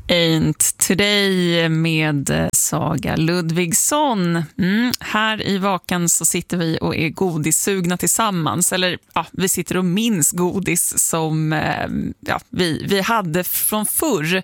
Ain't Today med Saga Ludvigsson. Här i Vakan så sitter vi och är godissugna tillsammans. Eller ja, vi sitter och minns godis som vi hade från förr.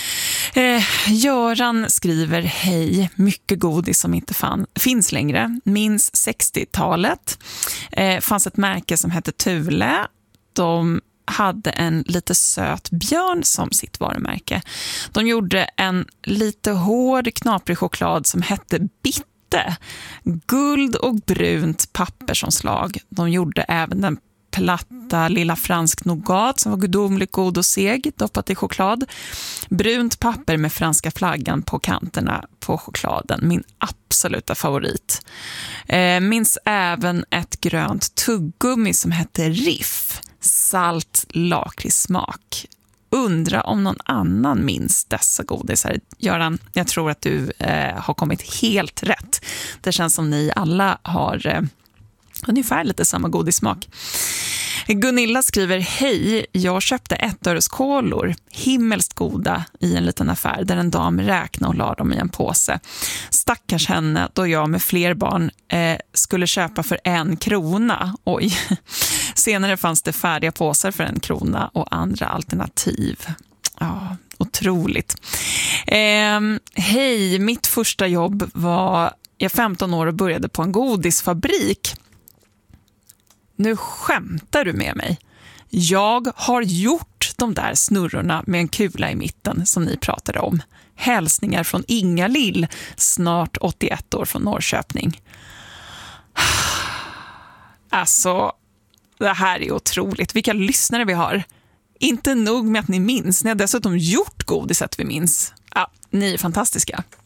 Göran skriver: hej, mycket godis som inte finns längre. Minns 60-talet. Fanns ett märke som hette Thule. De hade en lite söt björn som sitt varumärke. De gjorde en lite hård knaprig choklad som hette Bitte. Guld och brunt pappersomslag. De gjorde även den platta lilla fransk nougat som var gudomligt god och seg, doppat i choklad. Brunt papper med franska flaggan på kanterna på chokladen. Min absoluta favorit. Minns även ett grönt tuggummi som hette Riff. Salt lakritssmak. Undra om någon annan minns dessa godisar. Göran, jag tror att du har kommit helt rätt. Det känns som ni alla har ungefär lite samma godissmak. Gunilla skriver: hej, jag köpte 1-öreskolor, himmelskt goda, i en liten affär där en dam räknade och la dem i en påse. Stackars henne då jag med fler barn skulle köpa för 1 krona. Oj. Senare fanns det färdiga påsar för 1 krona och andra alternativ. Ja, otroligt. Hej, mitt första jobb var jag 15 år och började på en godisfabrik. Nu skämtar du med mig. Jag har gjort de där snurrorna med en kula i mitten som ni pratade om. Hälsningar från Inga-Lill, snart 81 år, från Norrköping. Alltså, det här är otroligt. Vilka lyssnare vi har. Inte nog med att ni minns. Ni har dessutom gjort godiset vi minns. Ja, ni är fantastiska.